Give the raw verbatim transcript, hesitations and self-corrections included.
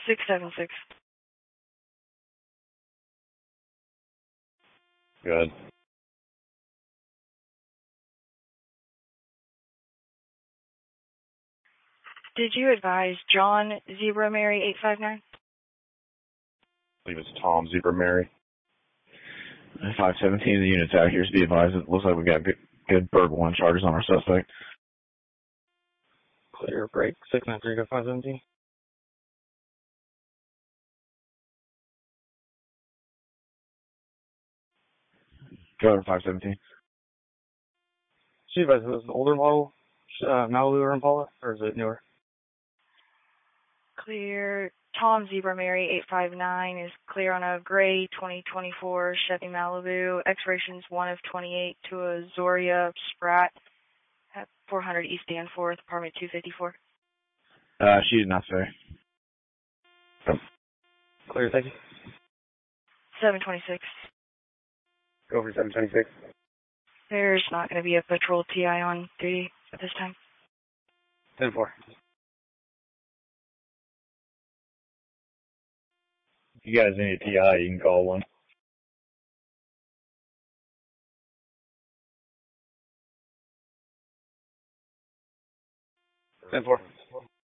six seven six. Good. Did you advise John Zebra Mary eight five nine? I believe it's Tom Zebra Mary. five seventeen, the unit's out here. Be advised, it looks like we got good, good burglary one charges on our suspect. Clear break, six nine three to five seventeen. Go over five seventeen. She advised, is it an older model, uh, Malibu or Impala, or is it newer? Clear. Tom Zebra Mary eight five nine is clear on a gray twenty twenty-four Chevy Malibu. Expiration's one of twenty-eight to a Zoria Sprat at four hundred East Danforth, apartment two fifty-four. Uh, she did not say. Clear, thank you. seven twenty-six. Go for seven twenty-six. There's not going to be a patrol T I on duty at this time. ten four. If you guys need a T I, you can call one. ten four.